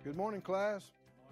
Good morning, class.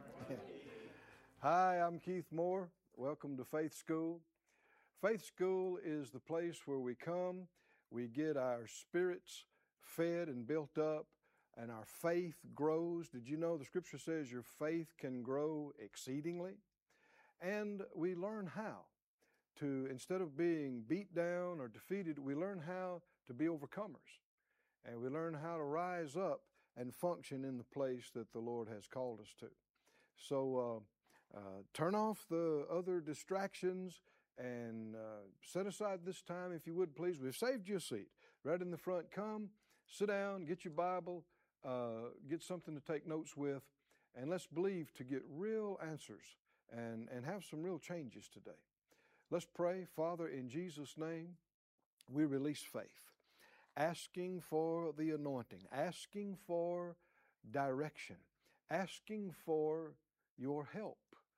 Hi, I'm Keith Moore. Welcome to Faith School. Faith School is the place where we come, we get our spirits fed and built up, and our faith grows. Did you know the scripture says your faith can grow exceedingly? And we learn how to, instead of being beat down or defeated, we learn how to be overcomers. And we learn how to rise up and function in the place that the Lord has called us to. So turn off the other distractions and set aside this time, if you would, please. We've saved you a seat right in the front. Come, sit down, get your Bible, get something to take notes with, and let's believe to get real answers and have some real changes today. Let's pray. Father, in Jesus' name, we release faith, asking for the anointing, asking for direction, asking for your help.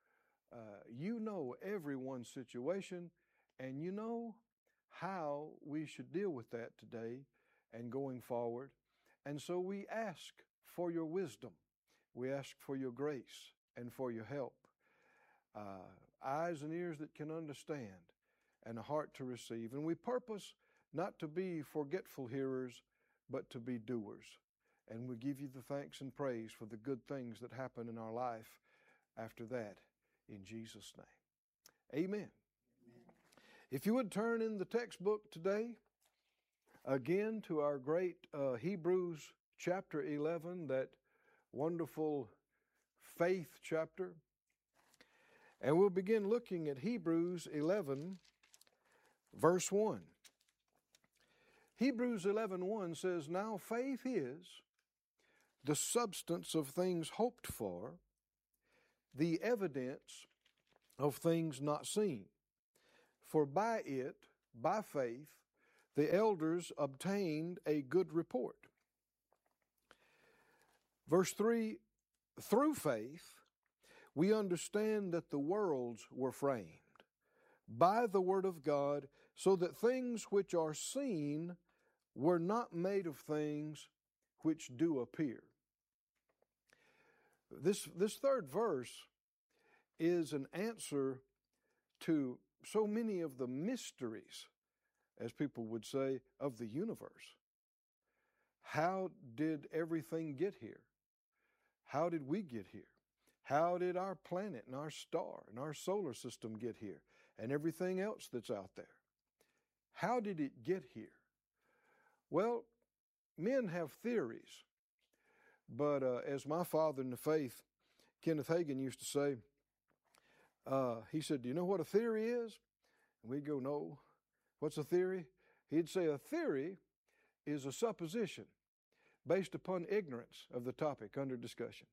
You know everyone's situation, and you know how we should deal with that today and going forward. And so we ask for your wisdom. We ask for your grace and for your help. Eyes and ears that can understand and a heart to receive. And we purpose not to be forgetful hearers, but to be doers. And we give you the thanks and praise for the good things that happen in our life after that, in Jesus' name. Amen. Amen. If you would turn in the textbook today, again to our great Hebrews chapter 11, that wonderful faith chapter. And we'll begin looking at Hebrews 11, verse 1. Hebrews 11:1 says, "Now faith is the substance of things hoped for, the evidence of things not seen. For by it, by faith, the elders obtained a good report." Verse 3, "Through faith, we understand that the worlds were framed by the word of God, so that things which are seen were not made of things which do appear." This third verse is an answer to so many of the mysteries, as people would say, of the universe. How did everything get here? How did we get here? How did our planet and our star and our solar system get here and everything else that's out there? How did it get here? Well, men have theories, but as my father in the faith, Kenneth Hagin, used to say, he said, "Do you know what a theory is?" And we'd go, "No." "What's a theory?" He'd say, "A theory is a supposition based upon ignorance of the topic under discussion."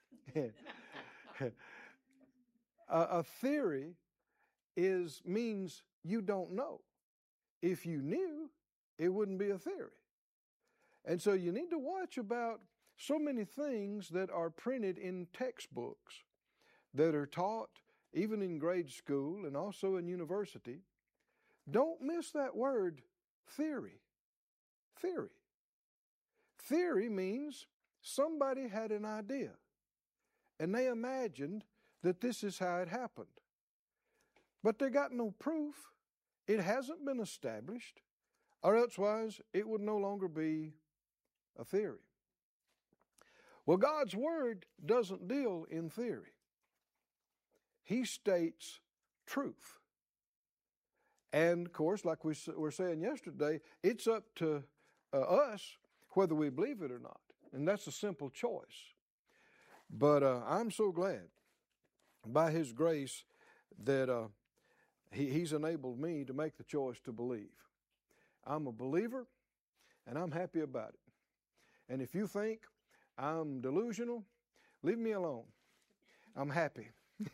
A theory means you don't know. If you knew, it wouldn't be a theory. And so you need to watch about so many things that are printed in textbooks that are taught even in grade school and also in university. Don't miss that word, theory. Theory. Theory means somebody had an idea and they imagined that this is how it happened. But they got no proof. It hasn't been established, or elsewise it would no longer be a theory. Well, God's Word doesn't deal in theory. He states truth. And, of course, like we were saying yesterday, it's up to us whether we believe it or not. And that's a simple choice. But I'm so glad, by His grace, that He's enabled me to make the choice to believe. I'm a believer, and I'm happy about it. And if you think I'm delusional, leave me alone. I'm happy.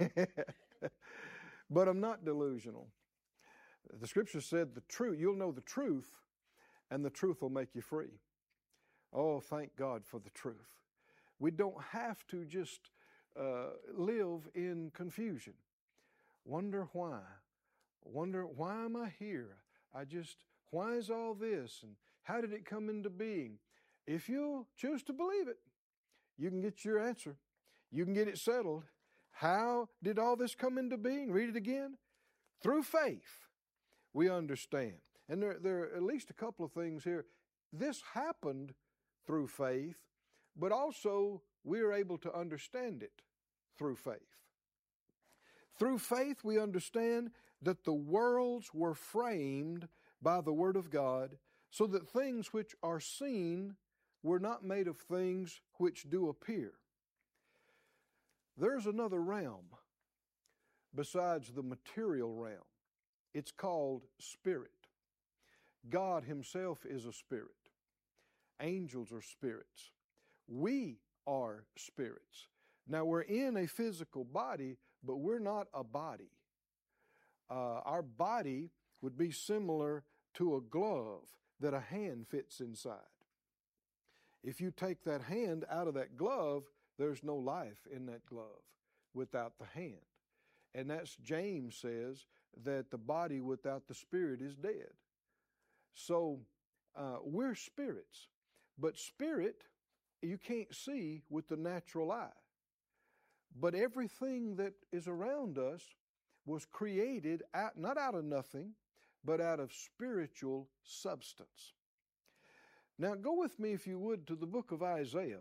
But I'm not delusional. The Scripture said the truth, you'll know the truth, and the truth will make you free. Oh, thank God for the truth. We don't have to just live in confusion. Wonder why. Wonder, why am I here? Why is all this? And how did it come into being? If you choose to believe it, you can get your answer. You can get it settled. How did all this come into being? Read it again. Through faith, we understand. And there are at least a couple of things here. This happened through faith, but also we are able to understand it through faith. Through faith, we understand that the worlds were framed by the Word of God, so that things which are seen were not made of things which do appear. There's another realm besides the material realm. It's called spirit. God Himself is a spirit. Angels are spirits. We are spirits. Now, we're in a physical body, but we're not a body. Our body would be similar to a glove that a hand fits inside. If you take that hand out of that glove, there's no life in that glove without the hand. And that's James says that the body without the spirit is dead. So we're spirits. But spirit, you can't see with the natural eye. But everything that is around us was created not out of nothing, but out of spiritual substance. Now go with me, if you would, to the book of Isaiah,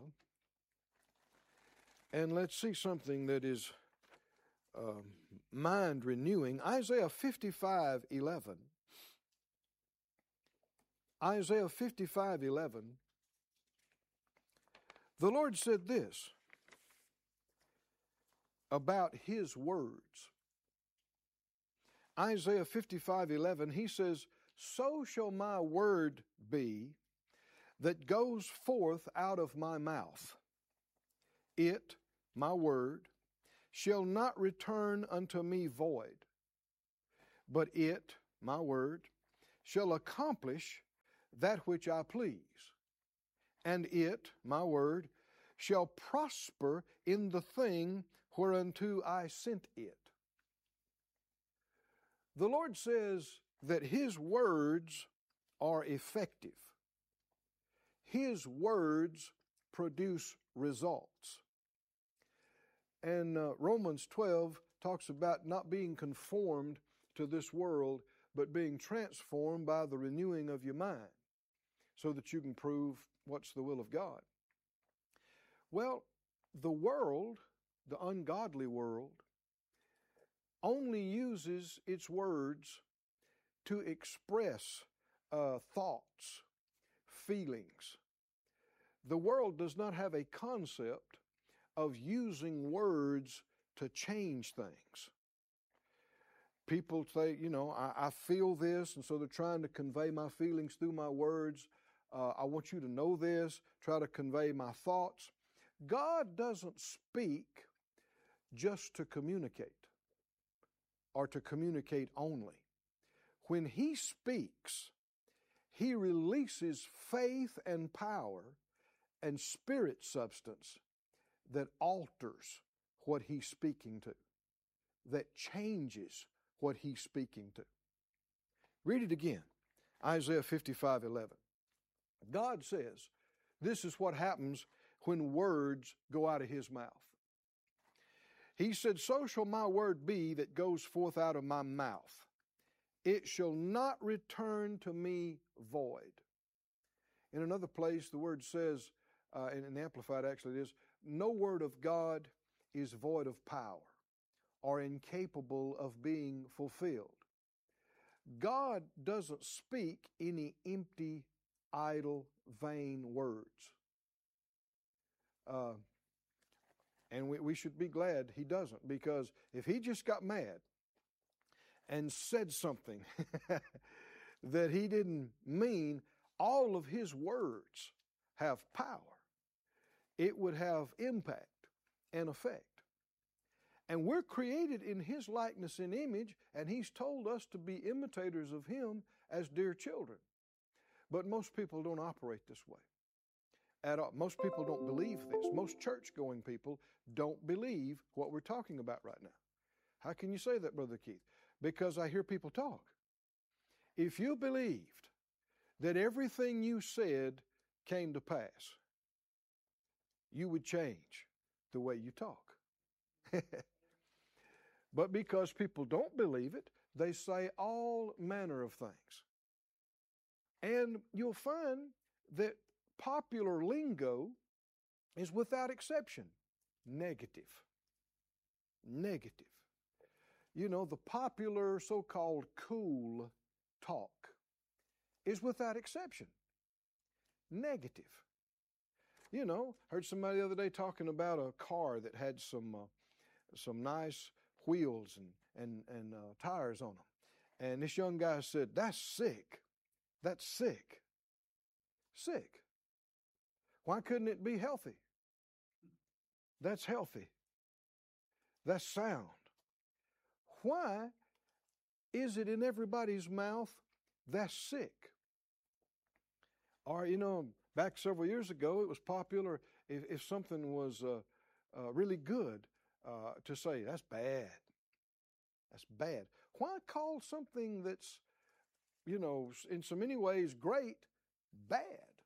and let's see something that is mind renewing. Isaiah 55:11. Isaiah 55:11. The Lord said this about His words. Isaiah 55:11, He says, "So shall my word be that goes forth out of my mouth. It, my word, shall not return unto me void, but it, my word, shall accomplish that which I please. And it, my word, shall prosper in the thing whereunto I sent it." The Lord says that His words are effective. His words produce results. And Romans 12 talks about not being conformed to this world, but being transformed by the renewing of your mind, so that you can prove what's the will of God. Well, the world, the ungodly world, only uses its words to express thoughts, feelings. The world does not have a concept of using words to change things. People say, I feel this, and so they're trying to convey my feelings through my words. I want you to know this, try to convey my thoughts. God doesn't speak just to communicate or to communicate only. When He speaks, He releases faith and power and spirit substance that alters what He's speaking to, that changes what He's speaking to. Read it again, Isaiah 55:11. God says this is what happens when words go out of His mouth. He said, "So shall my word be that goes forth out of my mouth. It shall not return to me void." In another place, the word says, in the Amplified actually it is, "No word of God is void of power or incapable of being fulfilled." God doesn't speak any empty, idle, vain words. And we should be glad He doesn't, because if He just got mad and said something that He didn't mean, all of His words have power. It would have impact and effect. And we're created in His likeness and image, and He's told us to be imitators of Him as dear children. But most people don't operate this way at all. Most people don't believe this. Most church-going people don't believe what we're talking about right now. How can you say that, Brother Keith? Because I hear people talk. If you believed that everything you said came to pass, you would change the way you talk. But because people don't believe it, they say all manner of things. And you'll find that popular lingo is without exception negative. Negative. You know, the popular so-called cool talk is without exception negative. You know, heard somebody the other day talking about a car that had some nice wheels and tires on them. And this young guy said, "That's sick. That's sick." Sick. Why couldn't it be healthy? That's healthy. That's sound. Why is it in everybody's mouth, that's sick? Or, you know, back several years ago, it was popular if something was really good to say, that's bad. That's bad. Why call something that's, you know, in so many ways great, bad?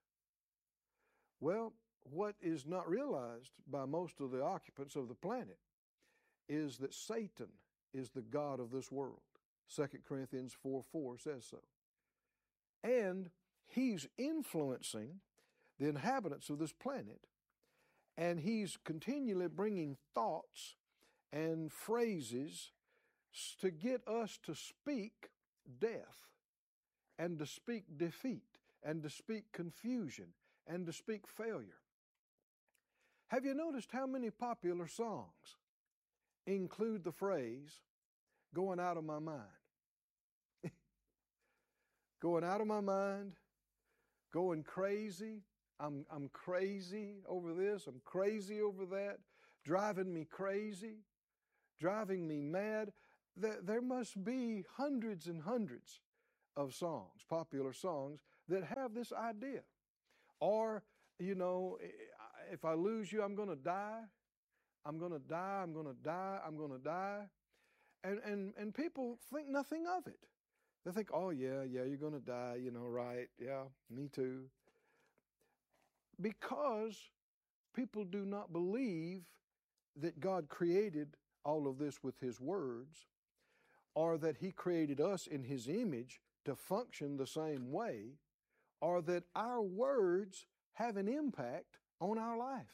Well, what is not realized by most of the occupants of the planet is that Satan is the god of this world. 2 Corinthians 4:4 says so. And he's influencing the inhabitants of this planet, and he's continually bringing thoughts and phrases to get us to speak death, and to speak defeat, and to speak confusion, and to speak failure. Have you noticed how many popular songs include the phrase, going out of my mind? Going out of my mind, going crazy. I'm crazy over this, I'm crazy over that, driving me crazy, driving me mad. There must be hundreds and hundreds of songs, popular songs, that have this idea. Or, you know, if I lose you, I'm going to die. I'm going to die. I'm going to die. I'm going to die. And people think nothing of it. They think, oh, yeah, you're going to die, you know, right? Yeah, me too. Because people do not believe that God created all of this with His words, or that He created us in His image to function the same way, or that our words have an impact on our life.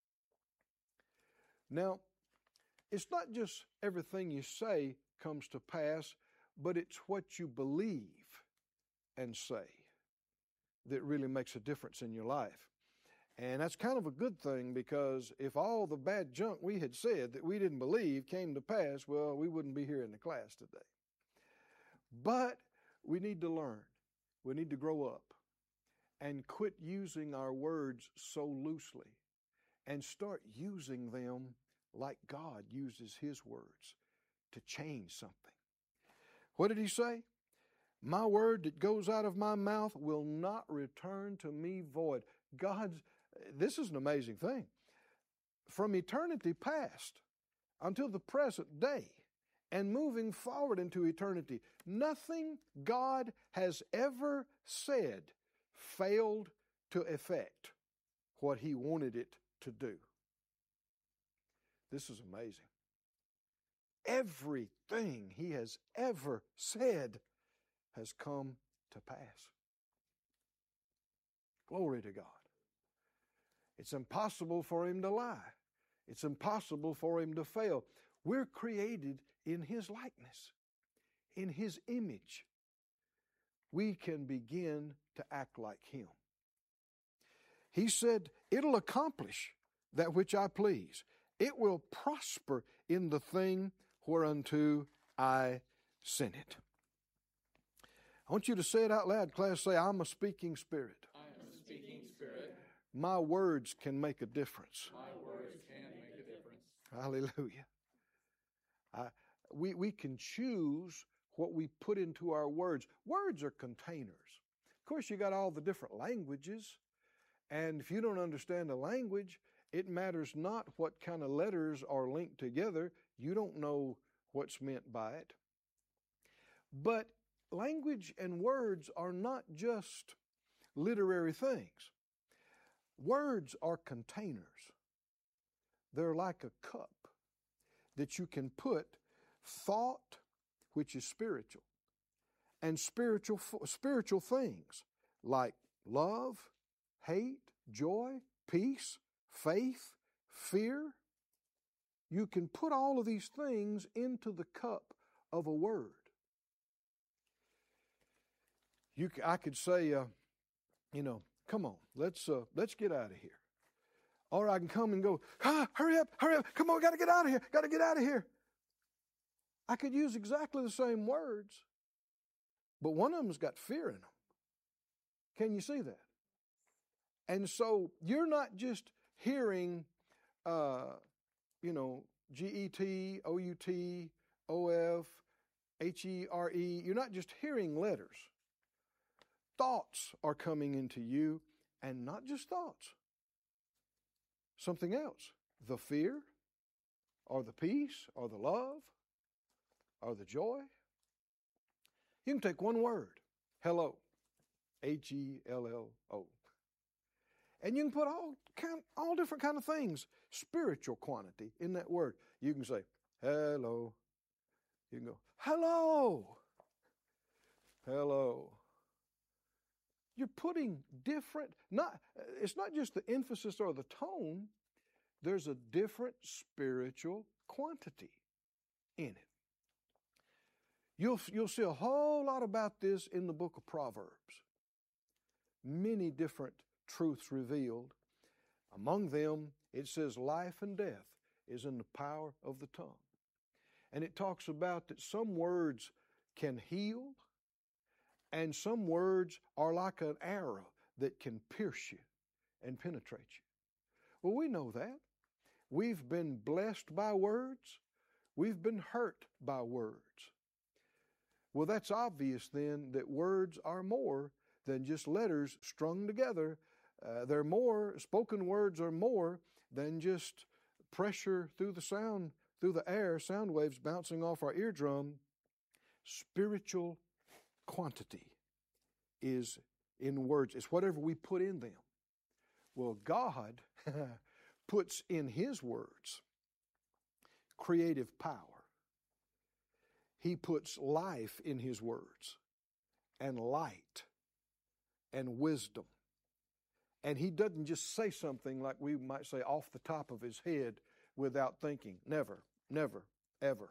Now, it's not just everything you say comes to pass, but it's what you believe and say that really makes a difference in your life. And that's kind of a good thing, because if all the bad junk we had said that we didn't believe came to pass, well, we wouldn't be here in the class today. But we need to learn. We need to grow up and quit using our words so loosely and start using them like God uses His words to change something. What did He say? My word that goes out of my mouth will not return to me void. This is an amazing thing. From eternity past until the present day and moving forward into eternity, nothing God has ever said failed to effect what He wanted it to do. This is amazing. Everything He has ever said has come to pass. Glory to God. It's impossible for Him to lie. It's impossible for Him to fail. We're created in His likeness, in His image. We can begin to act like Him. He said, it'll accomplish that which I please. It will prosper in the thing whereunto I sent it. I want you to say it out loud, class. Say, I'm a speaking spirit. I'm a speaking spirit. My words can make a difference. My words can make a difference. Hallelujah. We can choose what we put into our words. Words are containers. Of course, you got all the different languages, and if you don't understand a language, it matters not what kind of letters are linked together. You don't know what's meant by it. But language and words are not just literary things. Words are containers. they're like a cup that you can put thought, which is spiritual, and spiritual things like love, hate, joy, peace, faith, fear. You can put all of these things into the cup of a word. I could say, come on, let's get out of here. Or I can come and go, hurry up, come on, got to get out of here. I could use exactly the same words, but one of them's got fear in them. Can you see that? And so you're not just hearing, G-E-T, O-U-T, O-F, H-E-R-E. You're not just hearing letters. Thoughts are coming into you, and not just thoughts. Something else. The fear, or the peace, or the love, or the joy. You can take one word, hello, H-E-L-L-O. And you can put all different kind of things, spiritual quantity in that word. You can say, hello. You can go, hello. Hello. You're putting different, it's not just the emphasis or the tone, there's a different spiritual quantity in it. You'll see a whole lot about this in the book of Proverbs. Many different truths revealed. Among them, it says life and death is in the power of the tongue. And it talks about that some words can heal, and some words are like an arrow that can pierce you and penetrate you. Well, we know that. We've been blessed by words. We've been hurt by words. Well, that's obvious then that words are more than just letters strung together. Spoken words are more than just pressure through the air, sound waves bouncing off our eardrum. Spiritual quantity is in words. It's whatever we put in them. Well, God puts in His words creative power. He puts life in His words, and light, and wisdom. And He doesn't just say something like we might say off the top of His head without thinking. Never, never, ever.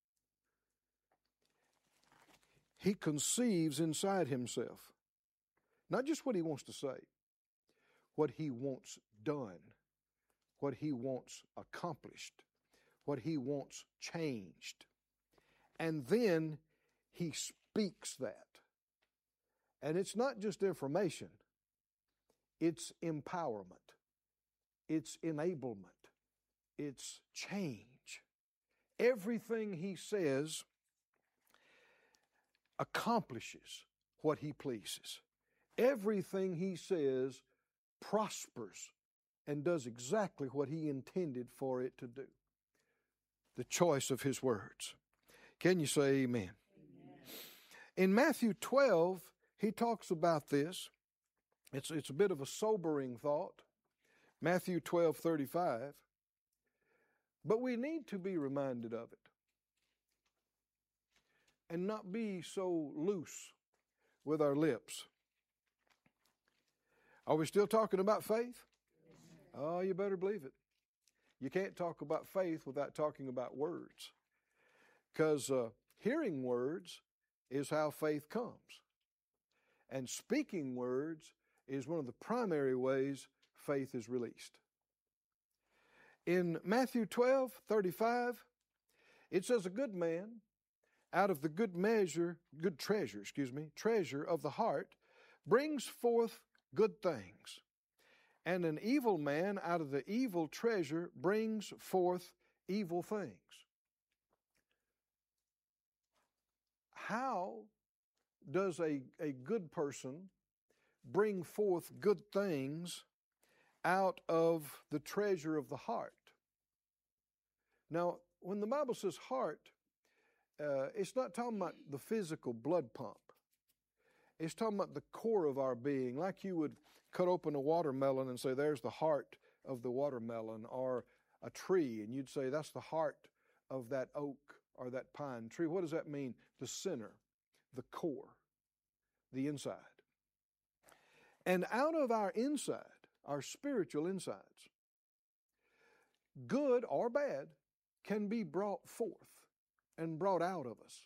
He conceives inside Himself not just what He wants to say, what He wants done, what He wants accomplished, what He wants changed. And then He speaks that. And it's not just information. It's empowerment. It's enablement. It's change. Everything He says accomplishes what He pleases. Everything He says prospers and does exactly what He intended for it to do. The choice of His words. Can you say amen? Amen. In Matthew 12, He talks about this. It's a bit of a sobering thought. Matthew 12:35. But we need to be reminded of it. And not be so loose with our lips. Are we still talking about faith? Oh, you better believe it. You can't talk about faith without talking about words. Because hearing words is how faith comes. And speaking words is one of the primary ways faith is released. In Matthew 12:35, it says, a good man out of the treasure of the heart brings forth good things. And an evil man out of the evil treasure brings forth evil things. How does a good person bring forth good things out of the treasure of the heart? Now, when the Bible says heart, it's not talking about the physical blood pump. It's talking about the core of our being, like you would cut open a watermelon and say, there's the heart of the watermelon, or a tree and you'd say that's the heart of that oak or that pine tree. What does that mean? The center, the core, the inside. And out of our inside, our spiritual insides, good or bad, can be brought forth and brought out of us.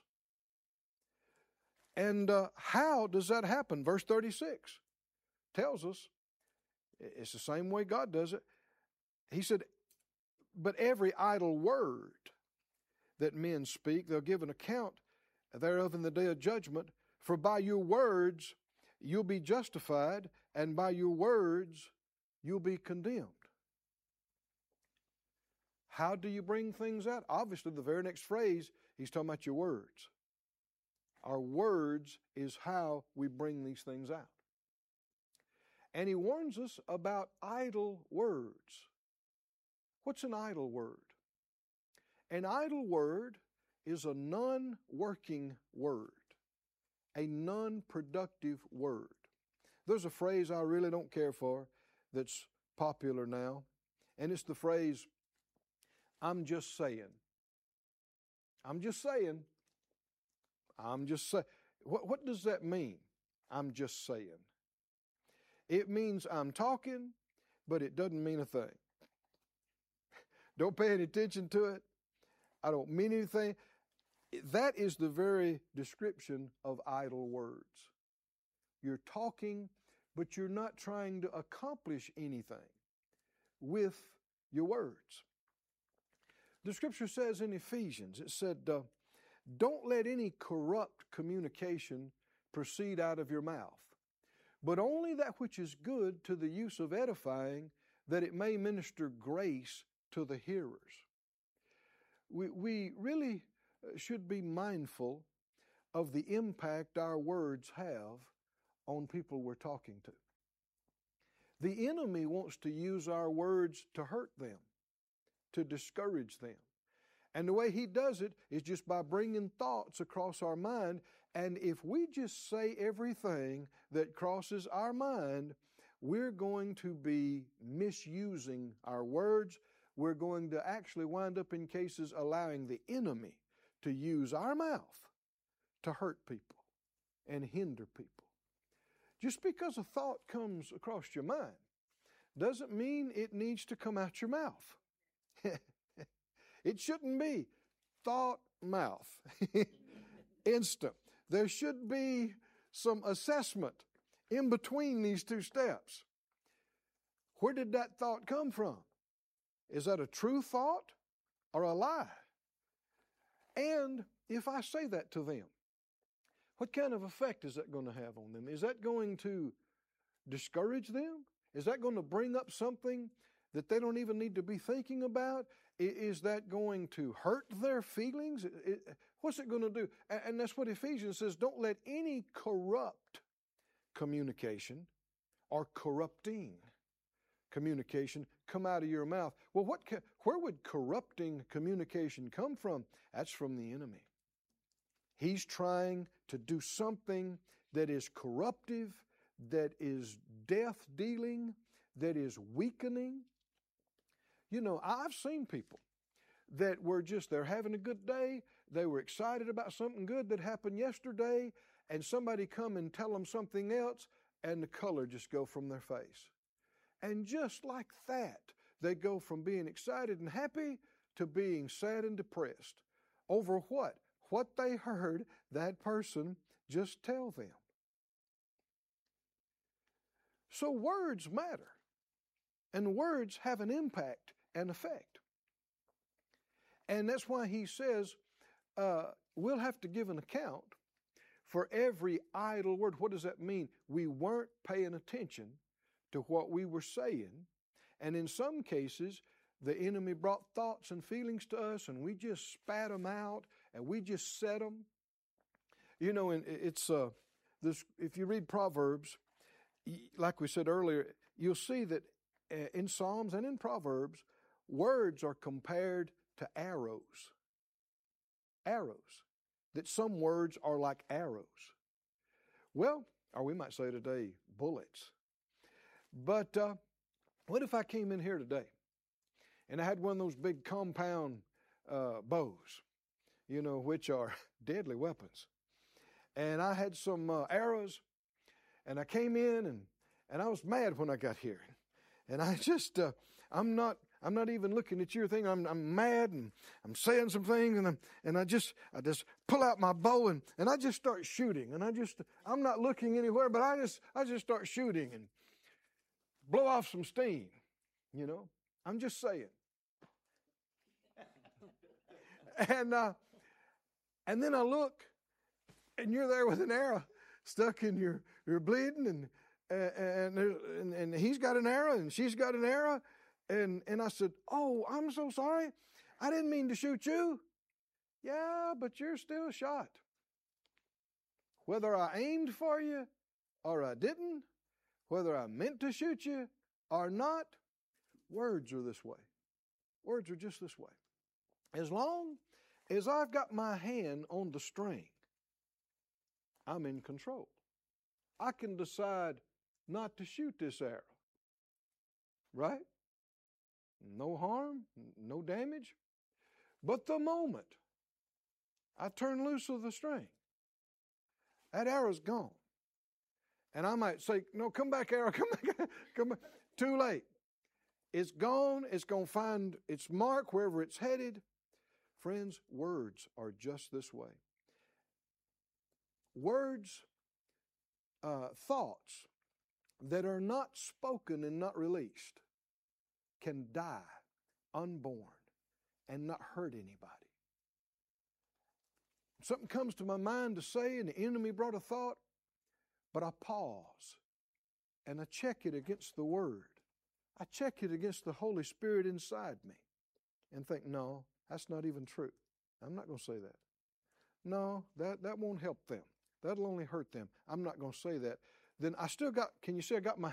And how does that happen? Verse 36 tells us it's the same way God does it. He said, but every idle word that men speak, they'll give an account thereof in the day of judgment. For by your words you'll be justified, and by your words you'll be condemned. How do you bring things out? Obviously, the very next phrase, he's talking about your words. Our words is how we bring these things out. And he warns us about idle words. What's an idle word? An idle word is a non-working word, a non-productive word. There's a phrase I really don't care for that's popular now, and it's the phrase, I'm just saying. I'm just saying. I'm just saying. What does that mean? I'm just saying. It means I'm talking, but it doesn't mean a thing. Don't pay any attention to it. I don't mean anything. That is the very description of idle words. You're talking, but you're not trying to accomplish anything with your words. The scripture says in Ephesians, it said, don't let any corrupt communication proceed out of your mouth, but only that which is good to the use of edifying, that it may minister grace to the hearers. We really should be mindful of the impact our words have on people we're talking to. The enemy wants to use our words to hurt them, to discourage them. And the way he does it is just by bringing thoughts across our mind. And if we just say everything that crosses our mind, we're going to be misusing our words. We're going to actually wind up in cases allowing the enemy to use our mouth to hurt people and hinder people. Just because a thought comes across your mind doesn't mean it needs to come out your mouth. It shouldn't be thought, mouth, instant. There should be some assessment in between these two steps. Where did that thought come from? Is that a true thought or a lie? And if I say that to them, what kind of effect is that going to have on them? Is that going to discourage them? Is that going to bring up something that they don't even need to be thinking about? Is that going to hurt their feelings? What's it going to do? And that's what Ephesians says, don't let any corrupt communication or corrupting communication come out of your mouth. Well, where would corrupting communication come from? That's from the enemy. He's trying to do something that is corruptive, that is death-dealing, that is weakening. You know, I've seen people that were they're having a good day, they were excited about something good that happened yesterday, and somebody come and tell them something else, and the color just go from their face. And just like that, they go from being excited and happy to being sad and depressed. Over what? What they heard that person just tell them. So words matter, and words have an impact and effect. And that's why he says we'll have to give an account for every idle word. What does that mean? We weren't paying attention to what we were saying, and in some cases the enemy brought thoughts and feelings to us, and we just spat them out, and we just said them. You know, and it's this. If you read Proverbs, like we said earlier, you'll see that in Psalms and in Proverbs, words are compared to arrows. Arrows. That some words are like arrows. Well, or we might say today, bullets. But what if I came in here today And I had one of those big compound bows, which are deadly weapons. And I had some arrows, and I came in, and I was mad when I got here. And I just, I'm not even looking at your thing. I'm mad, and I'm saying some things, and I just pull out my bow, and I just start shooting. And I'm not looking anywhere, but I just start shooting and blow off some steam. I'm just saying. And then I look, and you're there with an arrow stuck in you're bleeding, and he's got an arrow, and she's got an arrow, and I said, "Oh, I'm so sorry. I didn't mean to shoot you." "Yeah, but you're still shot. Whether I aimed for you or I didn't, whether I meant to shoot you or not, words are this way. Words are just this way. As long as I've got my hand on the string, I'm in control. I can decide not to shoot this arrow. Right? No harm, no damage. But the moment I turn loose of the string, that arrow's gone. And I might say, "No, come back, arrow, come back, come back." Too late. It's gone. It's going to find its mark wherever it's headed. Friends, words are just this way. Words, thoughts that are not spoken and not released can die unborn and not hurt anybody. Something comes to my mind to say, and the enemy brought a thought, but I pause and I check it against the Word. I check it against the Holy Spirit inside me and think, no, that's not even true. I'm not going to say that. No, that won't help them. That'll only hurt them. I'm not going to say that. Then I still got, can you say I got my